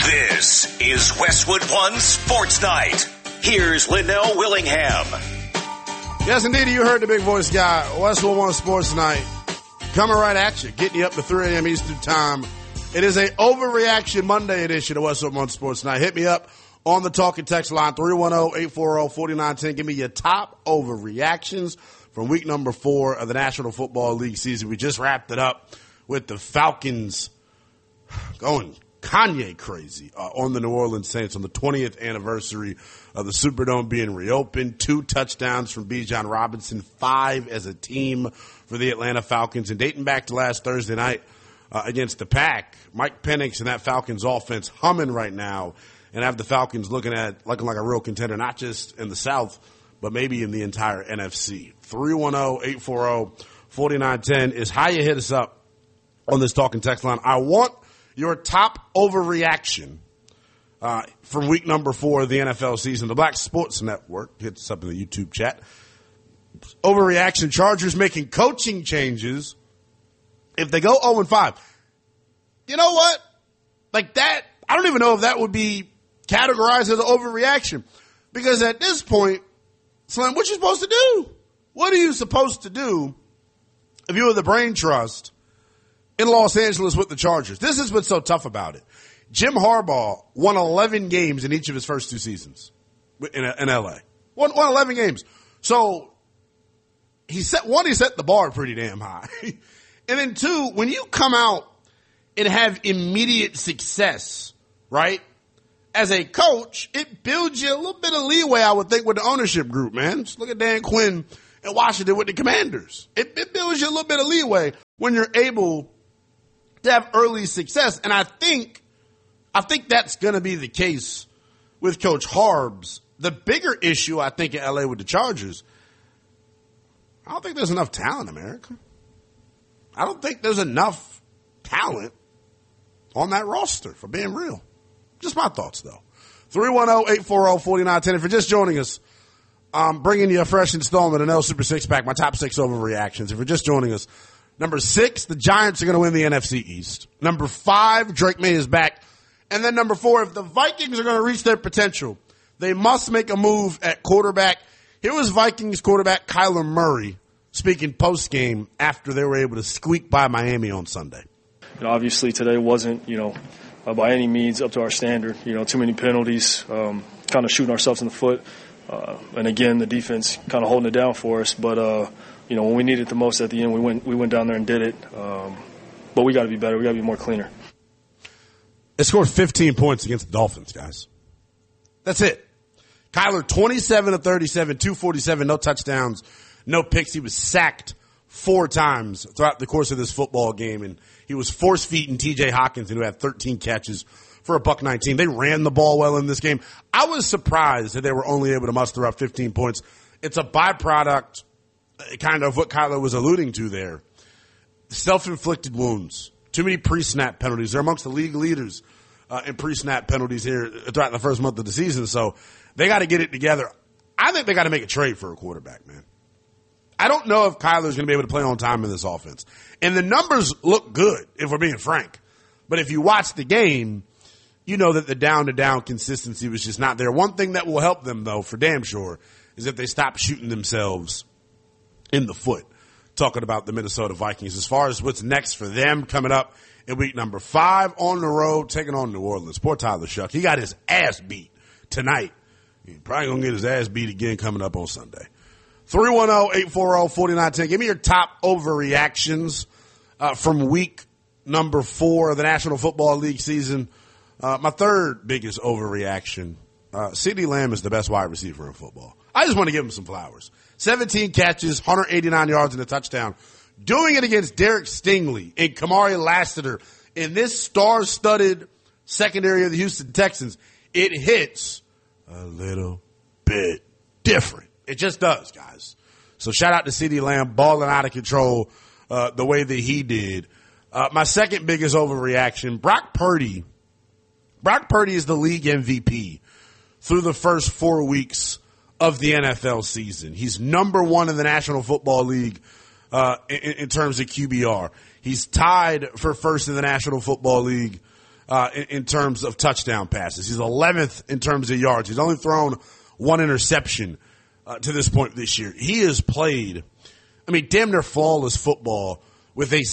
This is Westwood One Sports Night. Here's Linnell Willingham. Yes, indeed, you heard the big voice guy. Westwood One Sports Night coming right at you, getting you up to 3 a.m. Eastern Time. It is a Overreaction Monday edition of Westwood One Sports Night. Hit me up on the talk and text line, 310-840-4910. Give me your top overreactions from week number 4 of the National Football League season. We just wrapped it up with the Falcons going Kanye crazy on the New Orleans Saints on the 20th anniversary of the Superdome being reopened. 2 touchdowns from Bijan Robinson, 5 as a team for the Atlanta Falcons. And dating back to last Thursday night against the Pack, Mike Penix and that Falcons offense humming right now and have the Falcons looking like a real contender, not just in the South, but maybe in the entire NFC. 310-840-4910 is how you hit us up on this talk and text line. I want your top overreaction from week number 4 of the NFL season. The Black Sports Network hits us up in the YouTube chat. Overreaction: Chargers making coaching changes if they go 0-5. You know what? Like that, I don't even know if that would be categorized as an overreaction. Because at this point, Slim, what you supposed to do? What are you supposed to do if you were the brain trust in Los Angeles with the Chargers? This is what's so tough about it. Jim Harbaugh won 11 games in each of his first 2 seasons in L.A. Won 11 games. So he set the bar pretty damn high. And then 2, when you come out and have immediate success, right, as a coach, it builds you a little bit of leeway, I would think, with the ownership group, man. Just look at Dan Quinn in Washington with the Commanders. It builds you a little bit of leeway when you're able to have early success. And I think that's going to be the case with Coach Harbs. The bigger issue, I think, in L.A. with the Chargers, I don't think there's enough talent in America. I don't think there's enough talent on that roster, for being real. Just my thoughts, though. 310-840-4910. If you're just joining us, I'm bringing you a fresh installment of L Super 6-Pack, my top 6 overreactions. If you're just joining us, number 6, the Giants are going to win the NFC East. Number 5, Drake May is back. And then number 4, if the Vikings are going to reach their potential, they must make a move at quarterback. Here was Vikings quarterback Kyler Murray speaking post-game after they were able to squeak by Miami on Sunday. Obviously today wasn't, by any means up to our standard. Too many penalties, kind of shooting ourselves in the foot. And again, the defense kind of holding it down for us. But, when we needed it the most at the end, we went down there and did it. But we got to be better. We got to be more cleaner. They scored 15 points against the Dolphins, guys. That's it. Kyler, 27 of 37, 247, no touchdowns, no picks. He was sacked 4 times throughout the course of this football game, and he was force-feeding T.J. Hockenson, who had 13 catches for $119. They ran the ball well in this game. I was surprised that they were only able to muster up 15 points. It's a byproduct kind of what Kyler was alluding to there. Self-inflicted wounds. Too many pre-snap penalties. They're amongst the league leaders in pre-snap penalties here throughout the first month of the season. So they got to get it together. I think they got to make a trade for a quarterback, man. I don't know if Kyler's going to be able to play on time in this offense. And the numbers look good, if we're being frank. But if you watch the game, you know that the down-to-down consistency was just not there. One thing that will help them, though, for damn sure, is if they stop shooting themselves in the foot. Talking about the Minnesota Vikings. As far as what's next for them coming up in week number 5 on the road, taking on New Orleans. Poor Tyler Shuck. He got his ass beat tonight. He's probably going to get his ass beat again coming up on Sunday. 310-840-4910. Give me your top overreactions from week number 4 of the National Football League season. My third biggest overreaction, CeeDee Lamb is the best wide receiver in football. I just want to give him some flowers. 17 catches, 189 yards and a touchdown. Doing it against Derek Stingley and Kamari Lassiter in this star-studded secondary of the Houston Texans, it hits a little bit different. It just does, guys. So shout out to CeeDee Lamb, balling out of control the way that he did. My second biggest overreaction, Brock Purdy. Brock Purdy is the league MVP through the first 4 weeks of the NFL season. He's number 1 in the National Football League in terms of QBR. He's tied for first in the National Football League in terms of touchdown passes. He's 11th in terms of yards. He's only thrown one interception to this point this year. He has played, damn near flawless football with a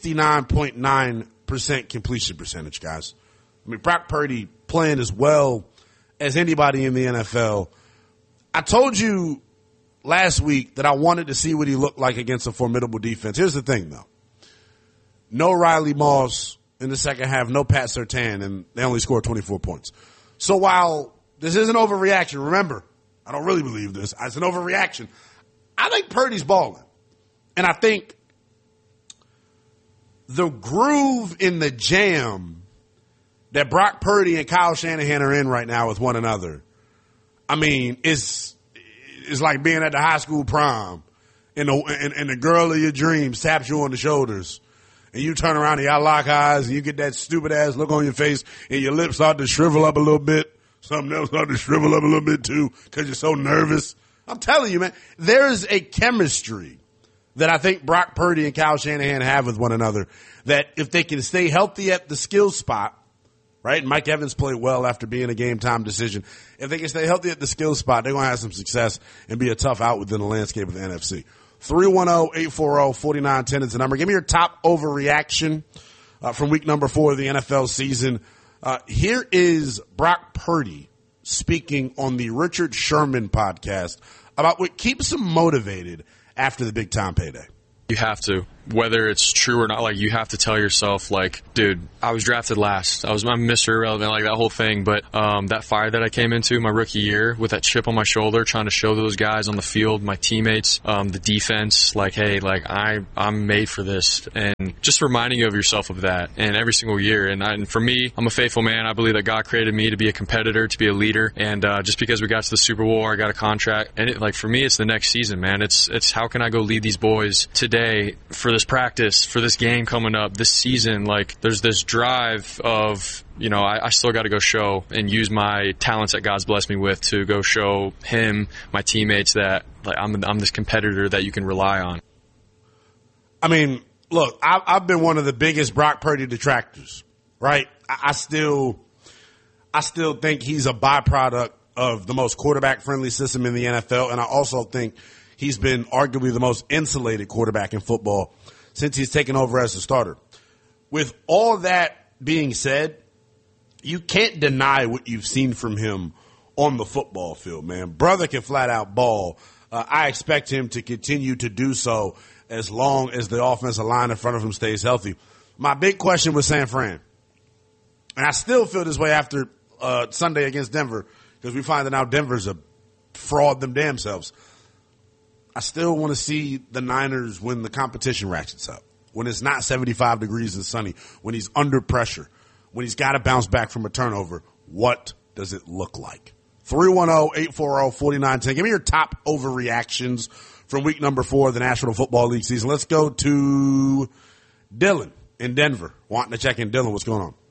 69.9% completion percentage, guys. Brock Purdy playing as well as anybody in the NFL. I told you last week that I wanted to see what he looked like against a formidable defense. Here's the thing, though. No Riley Moss in the second half, no Pat Surtain, and they only scored 24 points. So while this is an overreaction, remember, I don't really believe this. It's an overreaction. I think Purdy's balling. And I think the groove in the jam that Brock Purdy and Kyle Shanahan are in right now with one another, it's like being at the high school prom and the girl of your dreams taps you on the shoulders and you turn around and y'all lock eyes and you get that stupid ass look on your face and your lips start to shrivel up a little bit. Something else start to shrivel up a little bit too because you're so nervous. I'm telling you, man, there's a chemistry that I think Brock Purdy and Kyle Shanahan have with one another that if they can stay healthy at the skill spot, right? And Mike Evans played well after being a game-time decision. If they can stay healthy at the skill spot, they're going to have some success and be a tough out within the landscape of the NFC. 310-840-4910 is the number. Give me your top overreaction from week number 4 of the NFL season. Here is Brock Purdy speaking on the Richard Sherman podcast about what keeps him motivated after the big-time payday. You have to, whether it's true or not, like, you have to tell yourself, like, dude, I was drafted last. I'm Mr. Irrelevant, like, that whole thing. But that fire that I came into my rookie year with that chip on my shoulder, trying to show those guys on the field, my teammates, the defense, like, hey, like, I'm made for this. And just reminding you of yourself of that, and every single year. And for me, I'm a faithful man. I believe that God created me to be a competitor, to be a leader. And just because we got to the Super Bowl, I got a contract. And for me, it's the next season, man. It's how can I go lead these boys today for this practice, for this game coming up, this season. Like, there's this drive of, I still got to go show and use my talents that God's blessed me with to go show him, my teammates, that, like, I'm this competitor that you can rely on. Look, I've been one of the biggest Brock Purdy detractors, right? I still think he's a byproduct of the most quarterback-friendly system in the NFL, and I also think he's been arguably the most insulated quarterback in football since he's taken over as a starter. With all that being said, you can't deny what you've seen from him on the football field, man. Brother can flat out ball. I expect him to continue to do so as long as the offensive line in front of him stays healthy. My big question was San Fran. And I still feel this way after Sunday against Denver, because we find that now Denver's a fraud them damn selves. I still want to see the Niners when the competition ratchets up, when it's not 75 degrees and sunny, when he's under pressure, when he's got to bounce back from a turnover. What does it look like? 310-840-4910. Give me your top overreactions from week number 4 of the National Football League season. Let's go to Dylan in Denver. Wanting to check in. Dylan, what's going on?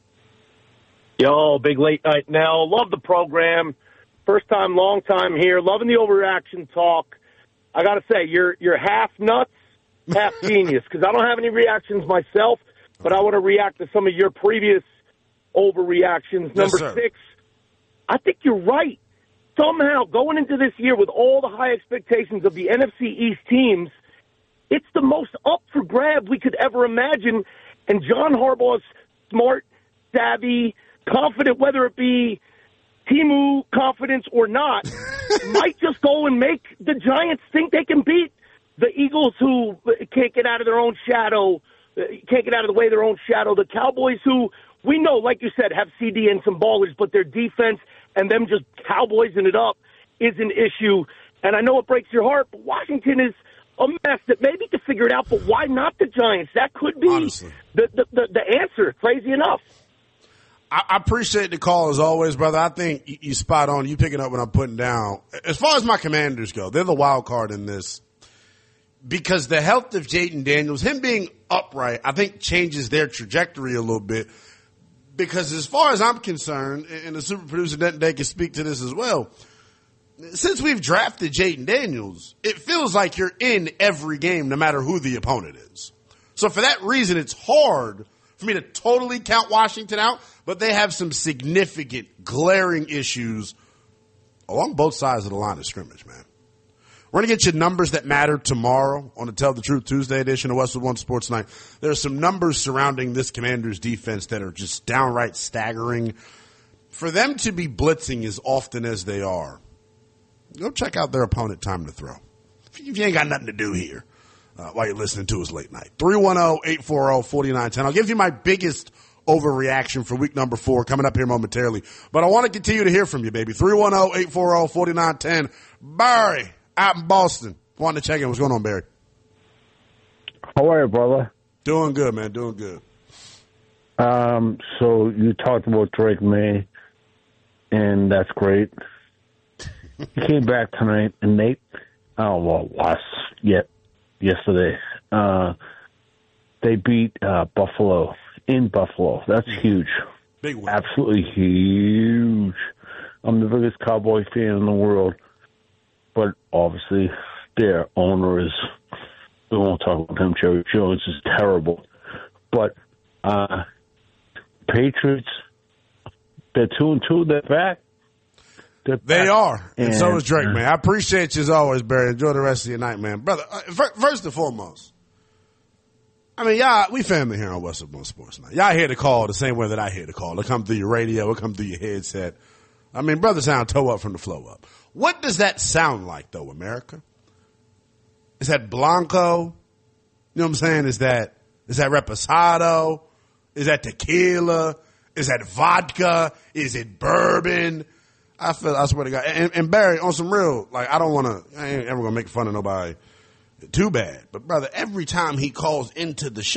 Yo, big late night now. Love the program. First time, long time here. Loving the overreaction talk. I got to say, you're half nuts, half genius, because I don't have any reactions myself, but I want to react to some of your previous overreactions. Number 6, I think you're right. Somehow, going into this year with all the high expectations of the NFC East teams, it's the most up for grab we could ever imagine, and John Harbaugh's smart, savvy, confident, whether it be Timu confidence or not, might just go and make the Giants think they can beat the Eagles, who can't get out of their own shadow, can't get out of the way of their own shadow, the Cowboys, who we know, like you said, have CD and some ballers, but their defense and them just Cowboysing it up is an issue. And I know it breaks your heart, but Washington is a mess that maybe to figure it out, but why not the Giants? That could be the answer, crazy enough. I appreciate the call as always, brother. I think you spot on. You picking up what I'm putting down. As far as my Commanders go, they're the wild card in this because the health of Jayden Daniels, him being upright, I think changes their trajectory a little bit. Because as far as I'm concerned, and the super producer Denton Day can speak to this as well, since we've drafted Jayden Daniels, it feels like you're in every game no matter who the opponent is. So for that reason, it's hard for me to totally count Washington out, but they have some significant, glaring issues along both sides of the line of scrimmage, man. We're going to get you numbers that matter tomorrow on the Tell the Truth Tuesday edition of Westwood One Sports Night. There are some numbers surrounding this Commanders defense that are just downright staggering. For them to be blitzing as often as they are, go check out their opponent time to throw. If you ain't got nothing to do here while you're listening to us late night. 310-840-4910. I'll give you my biggest overreaction for week number 4 coming up here momentarily. But I want to continue to hear from you, baby. 310-840-4910. Barry out in Boston. Wanted to check in. What's going on, Barry? How are you, brother? Doing good, man. Doing good. So you talked about Drake May, and that's great. He came back tonight, and Nate, yesterday, they beat Buffalo in Buffalo. That's huge. Big win. Absolutely huge. I'm the biggest Cowboy fan in the world. But obviously, their owner is, we won't talk about him, Jerry Jones is terrible. But Patriots, they're 2-2, they're back. They are, and so is Drake, man. I appreciate you as always, Barry. Enjoy the rest of your night, man. Brother, first and foremost, I mean, y'all, we family here on Westwood One Sports Night. Y'all hear the call the same way that I hear the call. It come through your radio, it come through your headset. I mean, brother sound toe up from the flow up. What does that sound like, though, America? Is that Blanco? You know what I'm saying? Is that Reposado? Is that tequila? Is that vodka? Is it bourbon? I swear to God. And Barry, on some real, like, I ain't ever gonna make fun of nobody too bad. But brother, every time he calls into the show,